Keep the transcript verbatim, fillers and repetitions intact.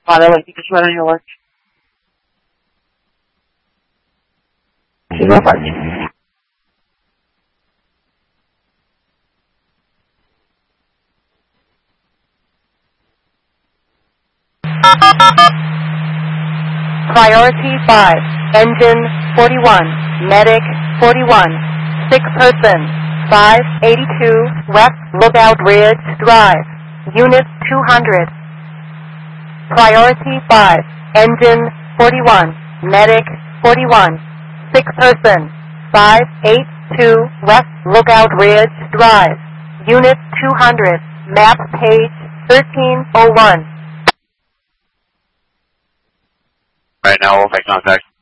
Father, let me just run on your work. Zero five. Priority five, engine forty-one, medic forty-one, sick person, five eighty-two West Lookout Ridge Drive, unit two hundred. Priority five, engine forty-one, medic forty-one, sick person, five eighty-two West Lookout Ridge Drive, unit two hundred, map page thirteen oh one. Right now, we'll make contact.